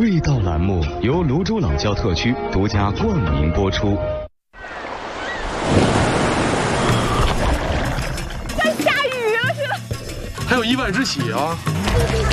味道栏目由泸州老窖特区独家冠名播出。 该下雨了是？ 还有1万只血啊！